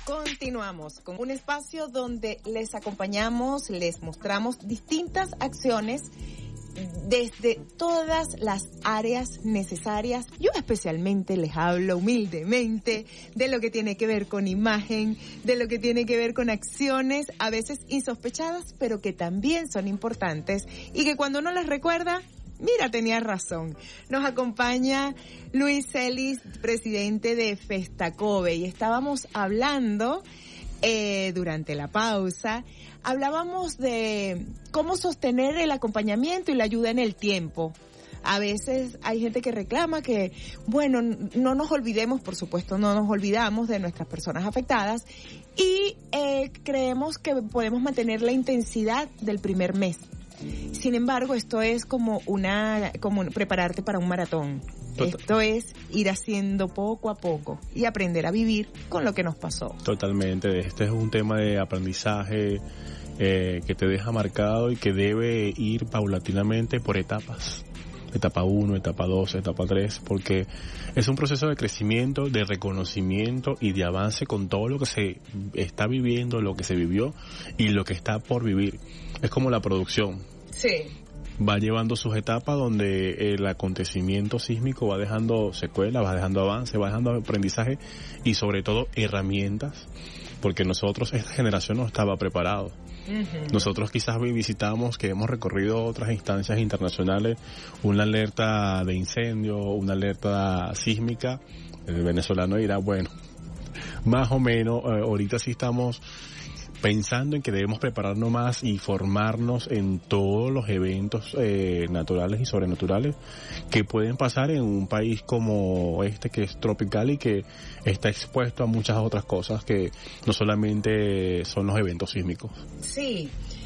Continuamos con un espacio donde les acompañamos, les mostramos distintas acciones desde todas las áreas necesarias. Yo especialmente les hablo humildemente de lo que tiene que ver con imagen, de lo que tiene que ver con acciones a veces insospechadas, pero que también son importantes y que cuando uno las recuerda, mira, tenía razón. Nos acompaña Luis Celis, presidente de Festacobe, y estábamos hablando durante la pausa, hablábamos de cómo sostener el acompañamiento y la ayuda en el tiempo. A veces hay gente que reclama que, bueno, no nos olvidemos, por supuesto no nos olvidamos de nuestras personas afectadas y creemos que podemos mantener la intensidad del primer mes. Sin embargo, esto es como prepararte para un maratón. Esto es ir haciendo poco a poco y aprender a vivir con lo que nos pasó. Totalmente. Este es un tema de aprendizaje que te deja marcado y que debe ir paulatinamente por etapas. Etapa 1, etapa 2, etapa 3, porque es un proceso de crecimiento, de reconocimiento y de avance con todo lo que se está viviendo, lo que se vivió y lo que está por vivir. Es como la producción. Sí. Va llevando sus etapas donde el acontecimiento sísmico va dejando secuelas, va dejando avance, va dejando aprendizaje y sobre todo herramientas, porque nosotros, esta generación no estaba preparado. Uh-huh. Nosotros quizás visitamos, que hemos recorrido otras instancias internacionales, una alerta de incendio, una alerta sísmica, el venezolano dirá, bueno, más o menos, ahorita sí estamos pensando en que debemos prepararnos más y formarnos en todos los eventos naturales y sobrenaturales que pueden pasar en un país como este, que es tropical y que está expuesto a muchas otras cosas que no solamente son los eventos sísmicos. Sí,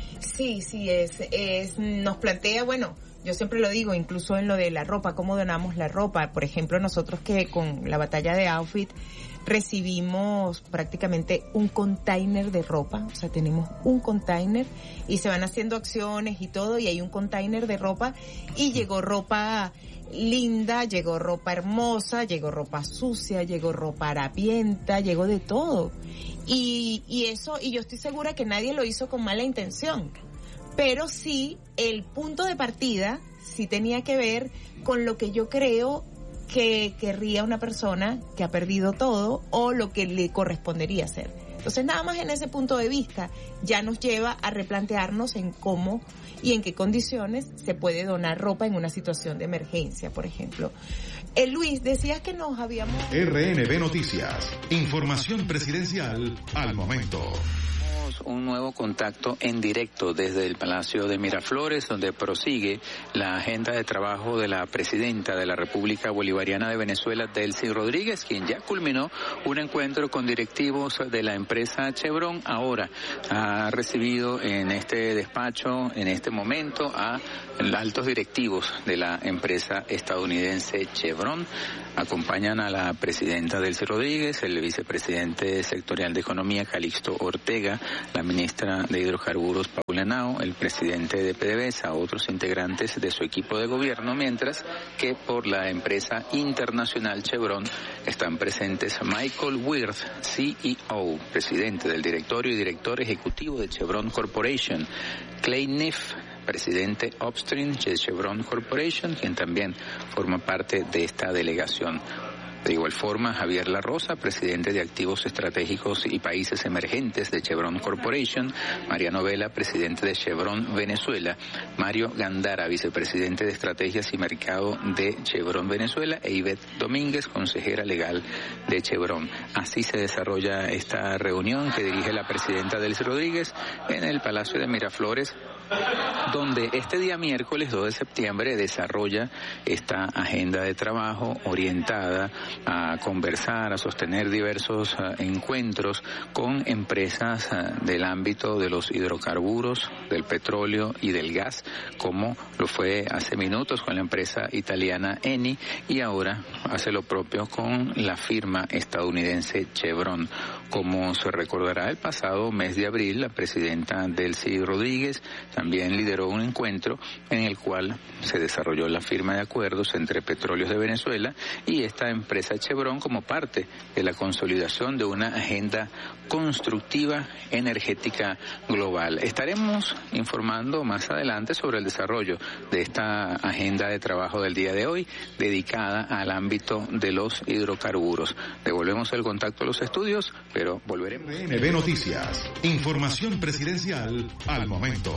nos plantea, bueno, yo siempre lo digo, incluso en lo de la ropa, cómo donamos la ropa. Por ejemplo, nosotros que con la batalla de Outfit recibimos prácticamente un container de ropa, o sea, tenemos un container y se van haciendo acciones y todo, y hay un container de ropa y llegó ropa linda, llegó ropa hermosa, llegó ropa sucia, llegó ropa harapienta, llegó de todo. Y yo estoy segura que nadie lo hizo con mala intención, pero sí el punto de partida sí tenía que ver con lo que yo creo que querría una persona que ha perdido todo o lo que le correspondería hacer. Entonces, nada más en ese punto de vista ya nos lleva a replantearnos en cómo y en qué condiciones se puede donar ropa en una situación de emergencia, por ejemplo. Luis, decías que nos habíamos... RNB Noticias, información presidencial al momento. Un nuevo contacto en directo desde el Palacio de Miraflores, donde prosigue la agenda de trabajo de la presidenta de la República Bolivariana de Venezuela, Delcy Rodríguez, quien ya culminó un encuentro con directivos de la empresa Chevron. Ahora ha recibido en este despacho, en este momento, a altos directivos de la empresa estadounidense Chevron. Acompañan a la presidenta Delcy Rodríguez, el vicepresidente sectorial de Economía, Calixto Ortega, la ministra de Hidrocarburos, Paula Henao, el presidente de PDVSA, otros integrantes de su equipo de gobierno, mientras que por la empresa internacional Chevron están presentes Michael Wirth, CEO, presidente del directorio y director ejecutivo de Chevron Corporation, Clay Niff, presidente upstream de Chevron Corporation, quien también forma parte de esta delegación. De igual forma, Javier La Rosa, presidente de Activos Estratégicos y Países Emergentes de Chevron Corporation, Mariano Vela, presidente de Chevron Venezuela, Mario Gandara, vicepresidente de Estrategias y Mercado de Chevron Venezuela, e Ivette Domínguez, consejera legal de Chevron. Así se desarrolla esta reunión que dirige la presidenta Delcy Rodríguez en el Palacio de Miraflores, donde este día miércoles 2 de septiembre desarrolla esta agenda de trabajo orientada a conversar, a sostener diversos encuentros con empresas del ámbito de los hidrocarburos, del petróleo y del gas, como lo fue hace minutos con la empresa italiana Eni, y ahora hace lo propio con la firma estadounidense Chevron. Como se recordará, el pasado mes de abril, la presidenta Delcy Rodríguez también lideró un encuentro en el cual se desarrolló la firma de acuerdos entre Petróleos de Venezuela y esta empresa Chevron como parte de la consolidación de una agenda constructiva energética global. Estaremos informando más adelante sobre el desarrollo de esta agenda de trabajo del día de hoy dedicada al ámbito de los hidrocarburos. Devolvemos el contacto a los estudios, pero volveremos. RNB Noticias, información presidencial al momento.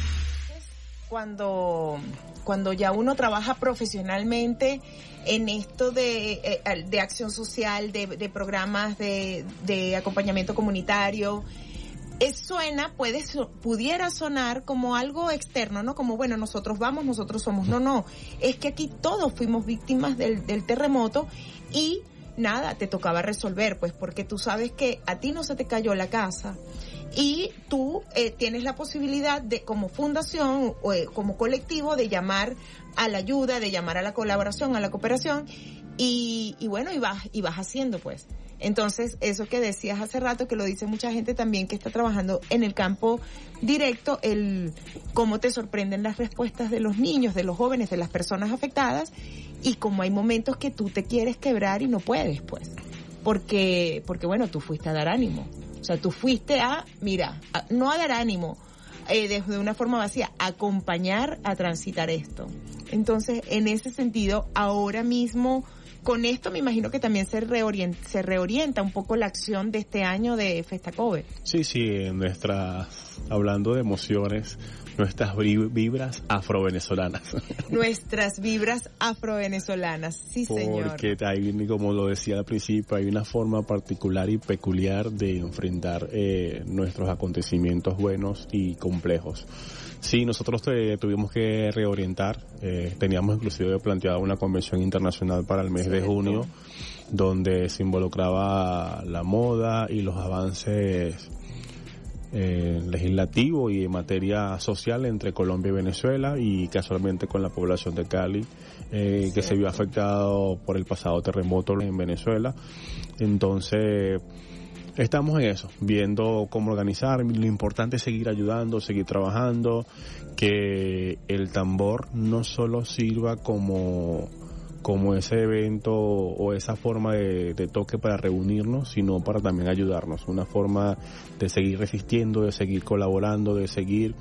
Cuando ya uno trabaja profesionalmente en esto de acción social, de programas de acompañamiento comunitario, pudiera sonar como algo externo, ¿no? Como, bueno, nosotros vamos, nosotros somos. No, es que aquí todos fuimos víctimas del terremoto y nada, te tocaba resolver, pues, porque tú sabes que a ti no se te cayó la casa y tú tienes la posibilidad de, como fundación o como colectivo, de llamar a la ayuda, de llamar a la colaboración, a la cooperación y bueno, y vas haciendo, pues. Entonces, eso que decías hace rato, que lo dice mucha gente también que está trabajando en el campo directo, cómo te sorprenden las respuestas de los niños, de los jóvenes, de las personas afectadas, y cómo hay momentos que tú te quieres quebrar y no puedes, pues. Porque bueno, tú fuiste a dar ánimo. O sea, tú fuiste no a dar ánimo, de una forma vacía, acompañar a transitar esto. Entonces, en ese sentido, ahora mismo, con esto me imagino que también se reorienta un poco la acción de este año de Festacobe. Sí, hablando de emociones, nuestras vibras afrovenezolanas. Nuestras vibras afrovenezolanas, sí, señor. Porque hay, como lo decía al principio, hay una forma particular y peculiar de enfrentar nuestros acontecimientos buenos y complejos. Sí, nosotros tuvimos que reorientar, teníamos inclusive planteado una convención internacional para el mes de junio, donde se involucraba la moda y los avances legislativos y en materia social entre Colombia y Venezuela, y casualmente con la población de Cali, que se vio afectado por el pasado terremoto en Venezuela. Entonces, estamos en eso, viendo cómo organizar. Lo importante es seguir ayudando, seguir trabajando, que el tambor no solo sirva como ese evento o esa forma de toque para reunirnos, sino para también ayudarnos, una forma de seguir resistiendo, de seguir colaborando, de seguir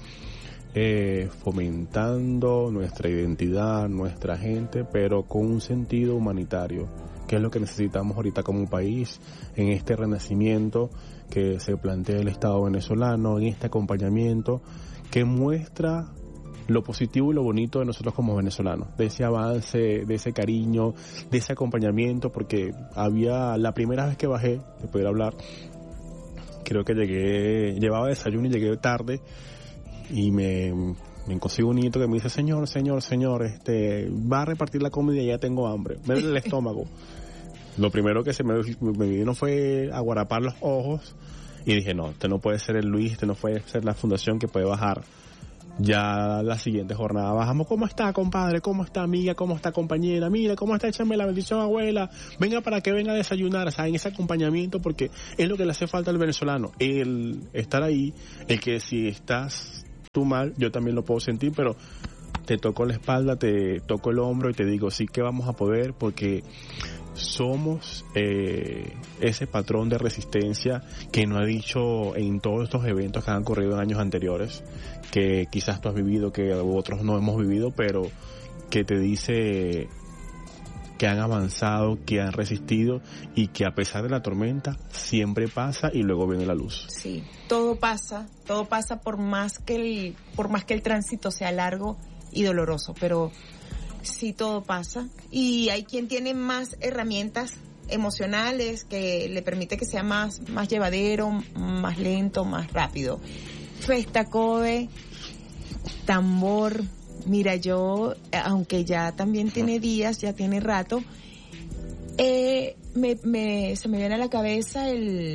fomentando nuestra identidad, nuestra gente, pero con un sentido humanitario, que es lo que necesitamos ahorita como país, en este renacimiento que se plantea el Estado venezolano, en este acompañamiento que muestra lo positivo y lo bonito de nosotros como venezolanos, de ese avance, de ese cariño, de ese acompañamiento, porque la primera vez que bajé, de poder hablar, creo que llevaba desayuno y llegué tarde, y me consigo un nieto que me dice, señor, va a repartir la comida y ya tengo hambre, me duele el estómago. Lo primero que se me vino fue aguarapar los ojos, y dije, no, este no puede ser el Luis, este no puede ser la fundación que puede bajar. Ya la siguiente jornada bajamos, ¿cómo está, compadre? ¿Cómo está, amiga? ¿Cómo está, compañera? Mira, ¿cómo está? Échame la bendición, abuela. Venga para que venga a desayunar, o sea, en ese acompañamiento, porque es lo que le hace falta al venezolano, el estar ahí, el que si estás tú mal, yo también lo puedo sentir, pero te toco la espalda, te toco el hombro y te digo, sí que vamos a poder, porque somos ese patrón de resistencia que nos ha dicho en todos estos eventos que han ocurrido en años anteriores, que quizás tú has vivido, que otros no hemos vivido, pero que te dice que han avanzado, que han resistido y que a pesar de la tormenta siempre pasa y luego viene la luz. Sí, todo pasa por más que el tránsito sea largo y doloroso, pero sí, todo pasa, y hay quien tiene más herramientas emocionales que le permite que sea más llevadero, más lento, más rápido. Festacobe, tambor, mira, yo, aunque ya también tiene días, ya tiene rato, se me viene a la cabeza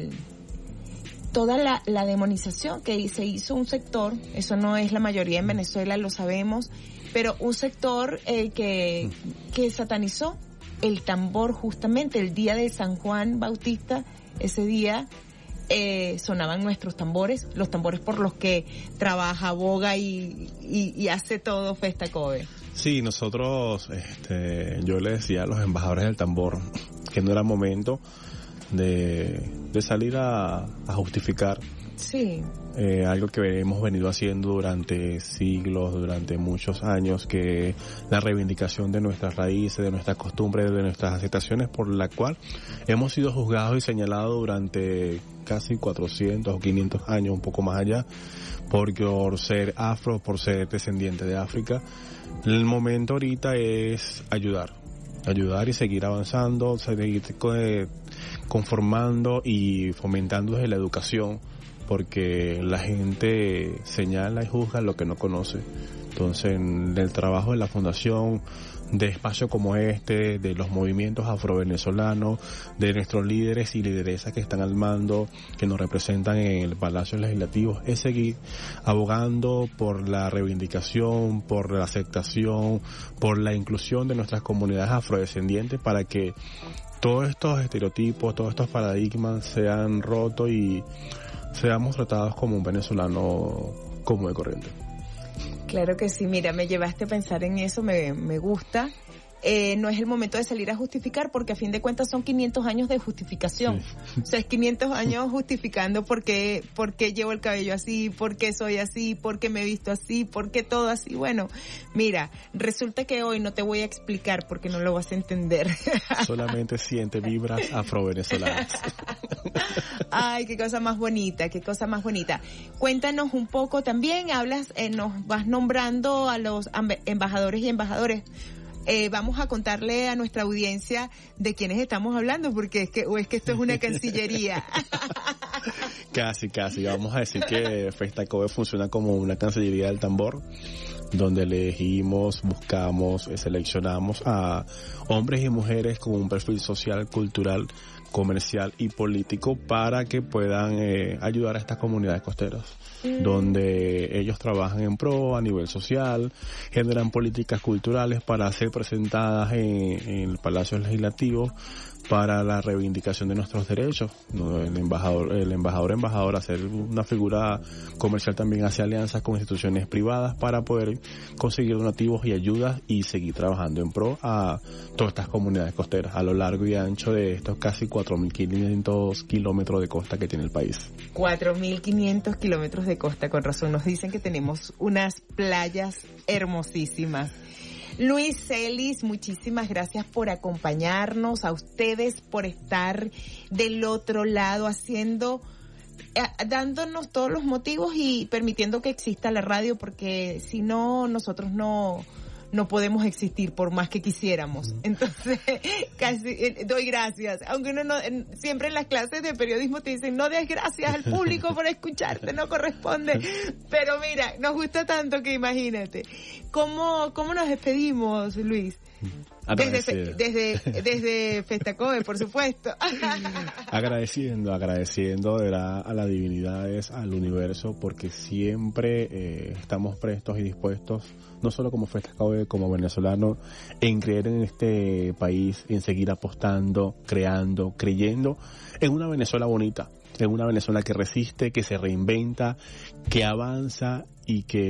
toda la demonización que se hizo un sector, eso no es la mayoría en Venezuela, lo sabemos, pero un sector que satanizó el tambor justamente el día de San Juan Bautista, ese día sonaban nuestros tambores, los tambores por los que trabaja, aboga y hace todo Festa Kobe. Sí, nosotros, yo le decía a los embajadores del tambor que no era momento de salir a justificar. Sí. Algo que hemos venido haciendo durante siglos, durante muchos años, que la reivindicación de nuestras raíces, de nuestras costumbres, de nuestras aceptaciones, por la cual hemos sido juzgados y señalados durante casi 400 o 500 años, un poco más allá, por ser afro, por ser descendiente de África. El momento ahorita es ayudar y seguir avanzando, seguir conformando y fomentando desde la educación, porque la gente señala y juzga lo que no conoce. Entonces, en el trabajo de la fundación, de espacios como este, de los movimientos afrovenezolanos, de nuestros líderes y lideresas que están al mando, que nos representan en el Palacio Legislativo, es seguir abogando por la reivindicación, por la aceptación, por la inclusión de nuestras comunidades afrodescendientes, para que todos estos estereotipos, todos estos paradigmas sean rotos y seamos tratados como un venezolano común y corriente. Claro que sí, mira, me llevaste a pensar en eso, me gusta. No es el momento de salir a justificar, porque a fin de cuentas son 500 años de justificación. Sí. O sea, es 500 años justificando por qué llevo el cabello así, por qué soy así, por qué me he visto así, por qué todo así. Bueno, mira, resulta que hoy no te voy a explicar porque no lo vas a entender. Solamente siente vibras afrovenezolanas. Ay, qué cosa más bonita, qué cosa más bonita. Cuéntanos un poco también, nos vas nombrando a los embajadores y embajadoras. Vamos a contarle a nuestra audiencia de quiénes estamos hablando, porque es que esto es una cancillería. Casi. Vamos a decir que Festa Kobe funciona como una cancillería del tambor, donde elegimos, buscamos, seleccionamos a hombres y mujeres con un perfil social, cultural, comercial y político para que puedan ayudar a estas comunidades costeras, donde ellos trabajan en pro a nivel social, generan políticas culturales para ser presentadas en el Palacio Legislativo para la reivindicación de nuestros derechos. El embajador hacer una figura comercial también hace alianzas con instituciones privadas para poder conseguir donativos y ayudas y seguir trabajando en pro a todas estas comunidades costeras a lo largo y ancho de estos casi 4.500 kilómetros de costa que tiene el país. 4.500 kilómetros de costa, con razón nos dicen que tenemos unas playas hermosísimas. Luis Celis, muchísimas gracias por acompañarnos, a ustedes por estar del otro lado dándonos todos los motivos y permitiendo que exista la radio, porque si no, nosotros no podemos existir por más que quisiéramos. Entonces, casi doy gracias. Aunque uno siempre en las clases de periodismo te dicen, no des gracias al público por escucharte, no corresponde. Pero mira, nos gusta tanto que imagínate. ¿Cómo nos despedimos, Luis? Desde Festa Kobe, por supuesto. Agradeciendo de verdad a las divinidades, al universo, porque siempre estamos prestos y dispuestos, no solo como Festa Kobe, como venezolanos, en creer en este país, en seguir apostando, creando, creyendo en una Venezuela bonita, en una Venezuela que resiste, que se reinventa, que avanza y que